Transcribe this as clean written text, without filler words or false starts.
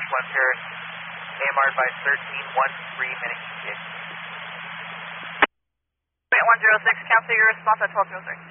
Paris, AMR by 1313 minutes. 106, cancel your response at 1206.